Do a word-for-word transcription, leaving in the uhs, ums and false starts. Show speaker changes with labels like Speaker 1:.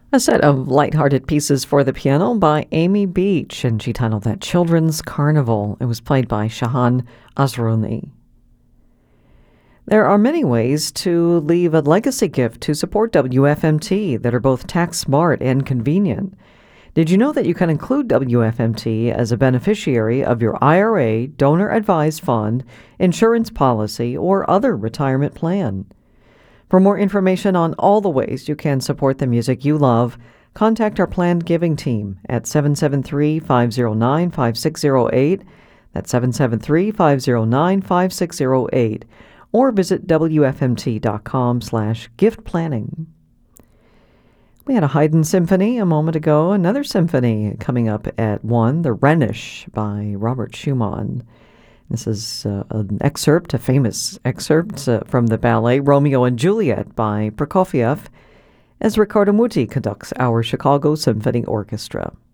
Speaker 1: A set of lighthearted pieces for the piano by Amy Beach, and she titled that Children's Carnival. It was played by Shahan Azrouni. There are many ways to leave a legacy gift to support W F M T that are both tax smart and convenient. Did you know that you can include W F M T as a beneficiary of your I R A, donor advised fund, insurance policy, or other retirement plan? For more information on all the ways you can support the music you love, contact our planned giving team at seven seven three, five zero nine, five six zero eight. That's seven seven three, five zero nine, five six zero eight. Or visit W F M T dot com slash gift planning. We had a Haydn symphony a moment ago, another symphony coming up at one, the Rhenish by Robert Schumann. This is uh, an excerpt, a famous excerpt uh, from the ballet Romeo and Juliet by Prokofiev, as Riccardo Muti conducts our Chicago Symphony Orchestra.